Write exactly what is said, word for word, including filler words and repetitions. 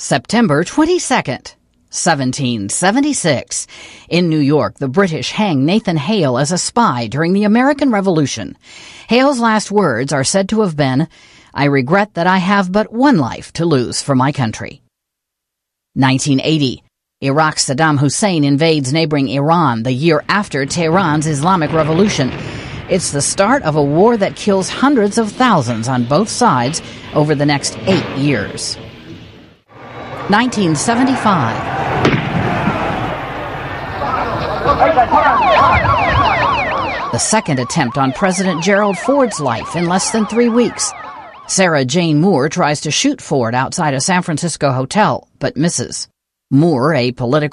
September twenty-second, seventeen seventy-six. In New York, the British hang Nathan Hale as a spy during the American Revolution. Hale's last words are said to have been, "I regret that I have but one life to lose for my country." nineteen eighty. Iraq's Saddam Hussein invades neighboring Iran the year after Tehran's Islamic Revolution. It's the start of a war that kills hundreds of thousands on both sides over the next eight years. nineteen seventy-five. The second attempt on President Gerald Ford's life in less than three weeks. Sarah Jane Moore tries to shoot Ford outside a San Francisco hotel, but misses. Moore, a political